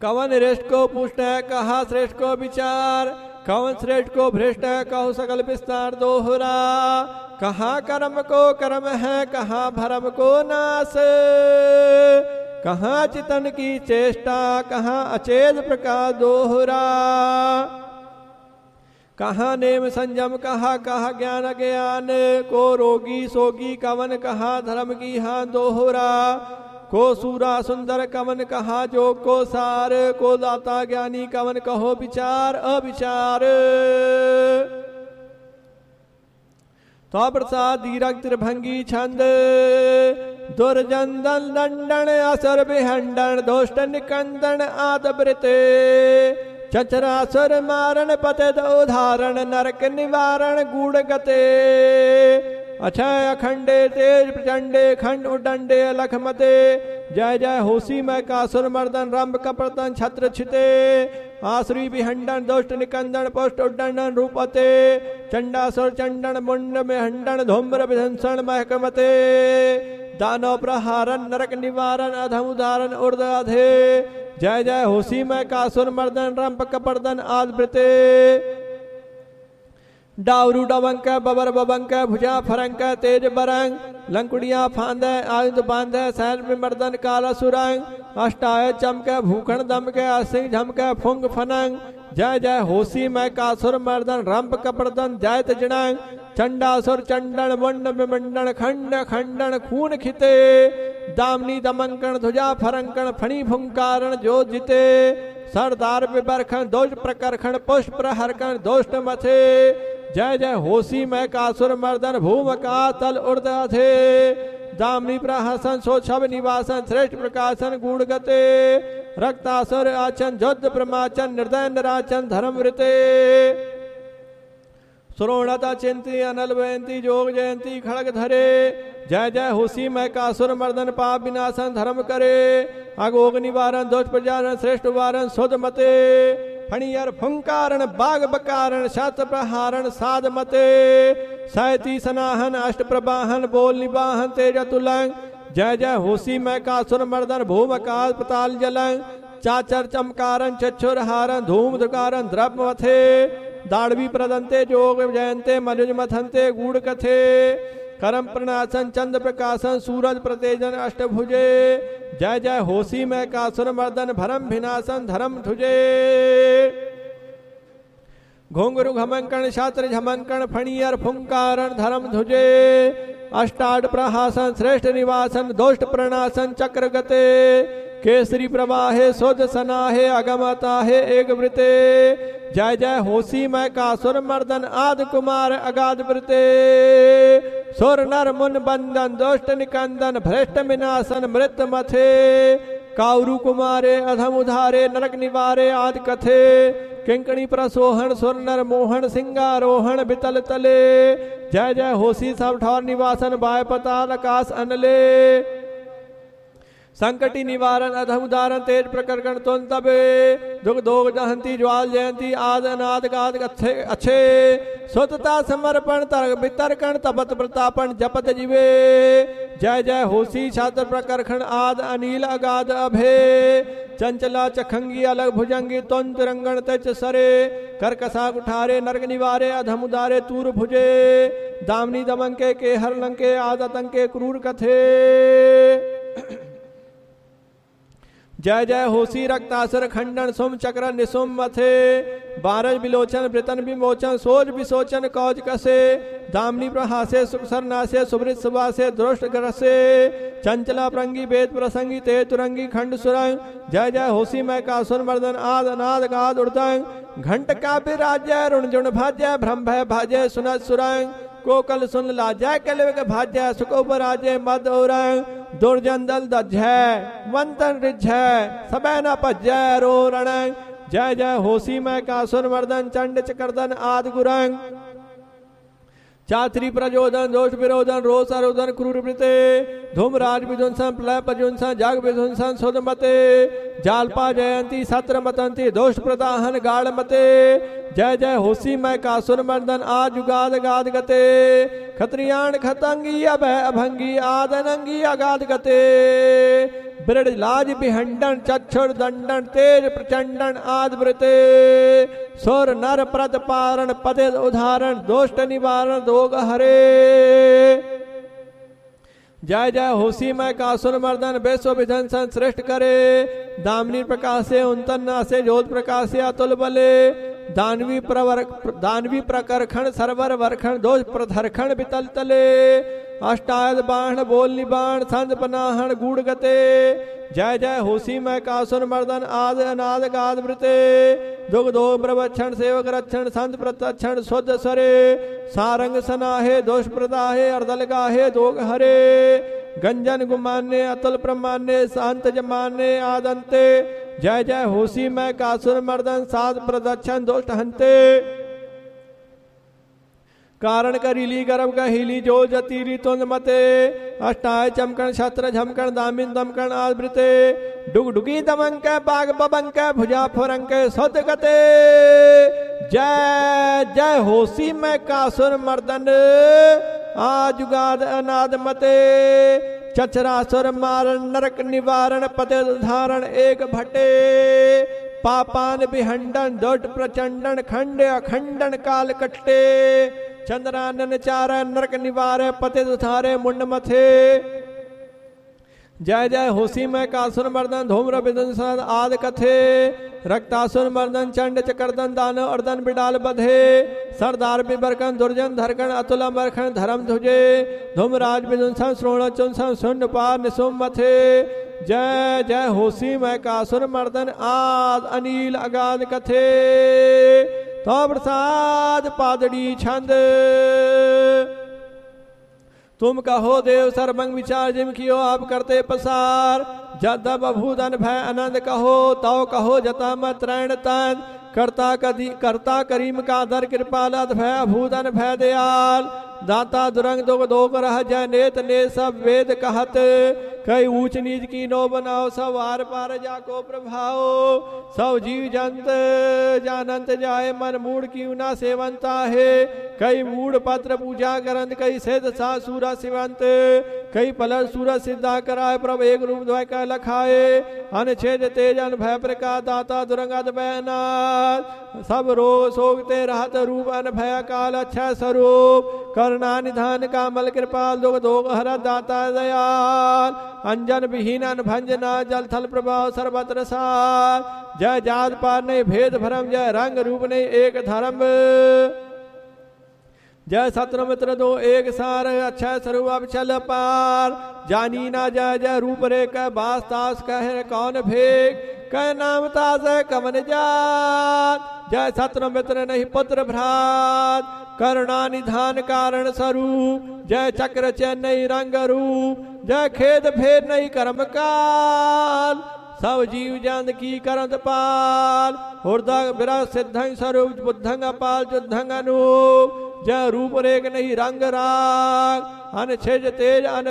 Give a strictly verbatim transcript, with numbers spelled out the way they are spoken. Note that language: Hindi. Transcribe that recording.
कवन रेष्ट को पुष्ट है कहा श्रेष्ठ को विचार, कवन श्रेष्ठ को भ्रष्ट है कहो सकल विस्तार दोहरा। कहा कर्म को कर्म है कहा भरम को नाश, कहा चितन की चेष्टा कहा अचेत प्रकार दोहरा। कहा नेम संयम कहा कहा ज्ञान ज्ञान, को रोगी सोगी कवन कहा धर्म की हाँ दोहरा। को सूरा सुंदर कवन कहा जो को सार, को दाता ज्ञानी कवन कहो विचार अविचार। तो प्रसाद दीरक त्रिभंगी छंद, दुर्जंदन दंडन असर विहंडन दोष्ट निकंदन आदवृते। चचरासुर मारण पतित उदाहरण नरक निवारण गूढ़ गते। अक्षय अखंडे तेज प्रचंडे खंड उडंडे लखमते। जय जय होसी मैं कासुर मर्दन रंभ कपड़तन छत्र छिते। आश्री विहंडन दोष्ट निकंदन पुष्ट उड्डंडन रूपते। चंडासुर चंडन मुंड में हंडन धूम्र विध्वंसन महकमते। दानव प्रहारन नरक निवारण अधम उदाहरण उर्द अधे। जय जय होसी मैं कासुर मर्दन रंभ कपड़तन आदवृते। डावरू डवंक बबर बबंक भुजा फरंक तेज बरंग। लंकुड़िया फांद आयुध बांध सैन में मर्दन काला सुरंग। अष्टाय चमक भूखण दमक असिंग झमक फुंग फनंग। जय जय होसी मैं कासुर मर्दन रंभ कपड़दन जयत जिणंग। चंडासुर चंडन मुंड विमंडन खंड खंडन खून खिते। दामनी दमंकण ध्वजा फरंकण फणी फुंकारण जो जिते। सरदार विबरखण दोष प्रकरखण पुष्प प्रहरकण दोष्ट मथे। जय जय होसी मैं कासुर मर्दन भूम का तल उर्द थे। दामनी प्रहसन सो छब निवासन श्रेष्ठ प्रकाशन गुण गते। रक्तासुर आचन जोध प्रमाचन निर्दय नराचन धर्म वृते। सुरोणता चिंती अनल वयंती जोग जयंती खड़ग धरे। जय जय होसी मैं कासुर मर्दन पाप विनाशन धर्म करे। अगोग निवारण दोष प्रजारण श्रेष्ठ वारण सुध मते। फणियर फुंकारण बाग बकारण शास्त्र प्रहारण साध मते। सायती सनाहन अष्ट प्रवाहन बोल निवाहन तेज तुलंग। जय जय होसी मैं कासुर मर्दन भूम आकाश पताल जलंग। चाचर चमकारन चक्षुर हारन धूम धुकारन द्रव्य मथे। दाड़वी प्रदंते जोग जयंते मनुज मथंते गूढ़ कथे। करम प्रणासन चंद्र प्रकाशन सूरज प्रतेजन अष्टभुजे। जय जय होसी मैं कासुर मर्दन भरम भिनाशन धर्म धुजे। घोंगरु घमंकण शास्त्र झमंकण फणियर फुंकारण धर्म धुजे। अष्टाड प्रहासन श्रेष्ठ निवासन दोष्ट प्रणासन चक्र गते। केसरी प्रवाहे शोध सनाहे अगमता है एक वृते। जय जय होसी मैं कासुर मर्दन आद कुमार अगाध वृते। सुर नर मुन बंदन दोष्ट निकंदन भ्रष्ट विनाशन मृत मथे। काउरु कुमारे अधम उधारे नरक निवारे आदि कथे। किंकणी प्रसोहन सुर नर मोहन सिंगारोहण बितल तले। जय जय होसी सब ठौर निवासन बाय पताल आकाश अनले। संकटी निवारण अधम उदाहरण तेज प्रकरण तुन तबे। दुख दोग दहंती ज्वाल जयंती आद अनाद गाद अच्छे अच्छे। स्वतता समर्पण तर्क वितर्कण तपत प्रतापन जपत जीवे। जय जय होसी छात्र प्रकरखण आद अनिल अगाध अभे। चंचला चखंगी अलग भुजंगी तुन तिरंगण तेज सरे। करकसा उठारे नरक निवारे अधम उदारे तूर भुजे। दामनी दमंके के हर लंके आद आतंके क्रूर कथे। जय जय होसी रक्तासुर खंडन सुम चक्र निसुम मथे। बारज विलोचन वृतन विमोचन सोज विसोचन कौज कसे। दामनी प्रहासे सुखसर नासे सुभृत सुबासे दुष्ट ग्रसे। चंचला प्रंगी वेद प्रसंगी ते तुरंगी खंड सुरंग। जय जय होसी मैं कासुर मर्दन आद अनाद गाद उड़तंग। घंट का विराजय ऋण जुण भाज्य भ्रम भय भाजय सुनत सुरंग। कोकल सुन लाजय कलविक भाज्य सुख उपराजय मद औरंग। दुर्जन दल दज्जय वंतन रिज्जय सबै न पज्जय रो रणंग। जय जय होसी मैं कासुर मर्दन चंड चक्रदन आदि गुरंग। चात्री प्रजोदन दोष विरोधन रोष अरोधन क्रूर वृते। धूमराज विध्वंसन प्रलय प्रजुंसन जग विध्वंसन सुध मते। जालपा जयंती सत्र मतंती दोष प्रदाहन गाढ़ मते। जय जय होसी मैं कासुर मर्दन आज युगाद गाद गते। खत्रियाण खतंगी अभय अभंगी आदनंगी अगाध गते। ब्रड लाज बिहंडन चक्षुर दंडन तेज प्रचंडन आदवृते सुर नर प्रद पारण पदे उदाहरण दोष्ट निवारण दोग हरे। जय जय होसी मैं कासुर मर्दन वैश्व विधन सन श्रेष्ठ करे दामिनी प्रकाश से उन्तन नासे जोत प्रकाश से अतुल बले दानवी प्रवर दानवी प्रकरखण सरवर वरखण दोष प्रधरखण बितल तले अष्टायद बाण बोल निबाण संध पनाहण गूढ़ गते। जय जय होसी मैं कासुर मर्दन आद अनाद गाद वृते दुग दो प्रवक्षण सेवक रक्षण संत प्रतक्षण शुद्ध सरे सारंग सनाहे दोष प्रदाहे अर्दल गाहे दोग हरे गंजन गुमान्य अतुल प्रमान्य शांत जमान्य आदंते। जय जय होसी मैं कासुर मर्दन साध प्रदक्षण दोष हंते कारण करीली गरम कहीली जो जतीरी तुंद मते अष्टाय चमकण छत्र झमकण दामिन दमकण आदृते डुग डुगी दमंक बाग बबंक भुजा फुरंक सद गते। जय जय होसी मैं कासुर मर्दन आजुगाद अनाद मते चचरासुर मारण नरक निवारण पते धारण एक भटे पापान विहंडन दोट प्रचंडन खंड अखंडन काल कट्टे चंद्रानन चार नरक निवार पते उथारे मुंड मथे। जय जय होसी मैं कासुर मर्दन धूम्र विदंसन आद कथे रक्तासुर मर्दन चंड चकरदन दानव अर्दन बिडाल बधे सरदार बिबरकन दुर्जन धरकन अतुल अमरखन धर्म ध्वजे धूमराज विदंसन श्रोण चुंसन सुंड पार निसुम मथे। जय जय होसी मैं कासुर मर्दन आद अनिल अगाध कथे तो प्रसाद पादड़ी छंद तुम कहो देव सर्वंग विचार जिम कियो आप करते पसार जद बभूदन भय आनंद कहो तो कहो जता मत त्रैण तन करता कदी करता करीम का दर कृपाल भय भूदन भय दयाल दाता दुरंग दोग दोग रह जय नेत ने सब वेद कहत कई ऊंच नीच की नो बनाओ सब आर पार जाको प्रभाओ सब जीव जंत जानंत जाए मन मूड की उना सेवंता है कई मूड पत्र पूजा करंत कई सेध सा सूरा शिवंत कई पलर सूरज सिद्धा कराए प्रभ एक रूप द्वय का लखाए अन छेद तेज अन भय प्रकाश दाता दुरंगत बैनाथ सब रोग सोगते रहत रूप अन भय काल अच्छा स्वरूप करुणा निधान कामल कृपाल दोग दोग हर दाता दयाल अंजन विहीन भंजना जल थल प्रभाव सर्वत्र सार जय जात पार नहीं भेद भरम जय रंग रूप नहीं एक धर्म जय सत्र मित्र दो एक सार अच्छा स्वरूप चल पार जानी ना जय जय रूप रे कह बास तास कह कौन भेग कह नाम तास कवन जात जय सत्र मित्र नहीं पुत्र भ्रात करुणा निधान कारण स्वरूप जय चक्र चेन्नई रंग रूप जय खेद भेद नहीं कर्म काल सब जीव जंत की करंत पाल हृदय विरह सिद्धं स्वरूप बुद्धं अपाल जुद्धं अनूप जय रूप रेख नहीं रंग राग अन छेज तेज अन